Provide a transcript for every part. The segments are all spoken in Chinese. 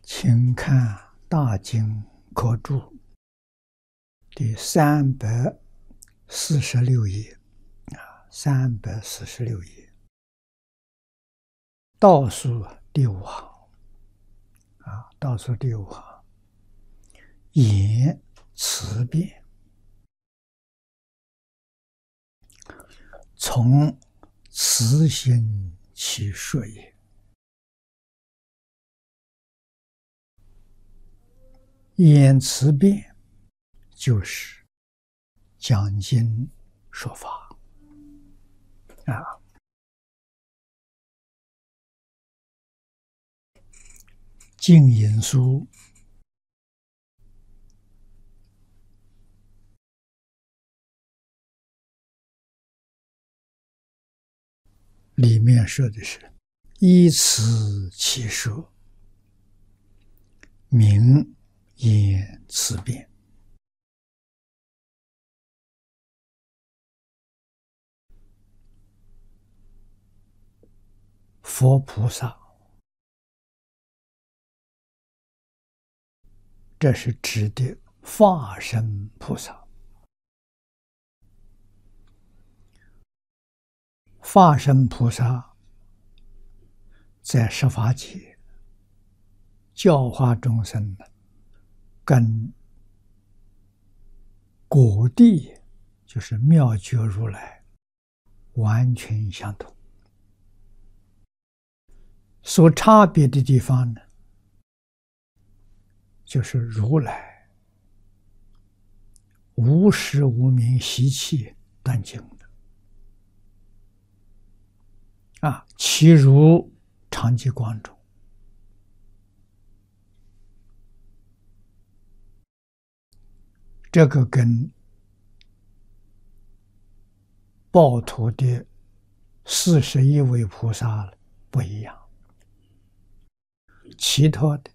请看《大经科注》第346页346页，倒数第5行倒数第5行，言辞辩，从慈心起说也。言辞辩就是讲经说法净隐书里面说的是依此起说，名言辞辩。佛菩萨，这是指的化身菩萨。化身菩萨在十法界教化众生，跟果地就是妙觉如来完全相同。所差别的地方呢，就是如来无时无明习气断尽的其如常寂光中，这个跟报土的41位菩萨不一样。其他的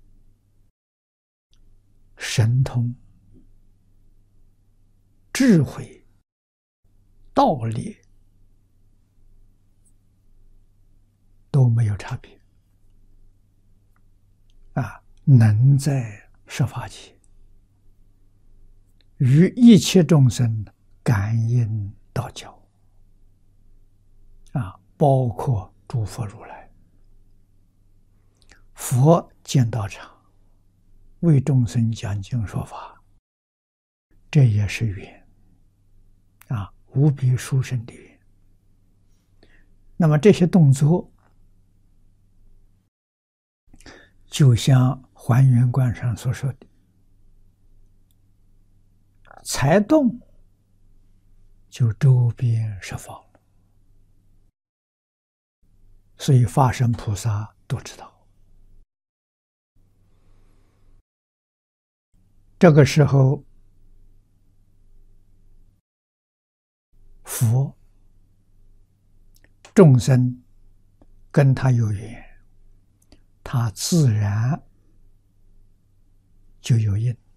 神通、智慧、道力都没有差别能在十法界与一切众生感应道交包括诸佛如来。佛建道场，为众生讲经说法，这也是缘无比殊胜的缘。那么这些动作，就像还原观上所说的，才动就周边十方了。所以法身菩萨都知道。这个时候，佛众生跟他有缘，他自然就有应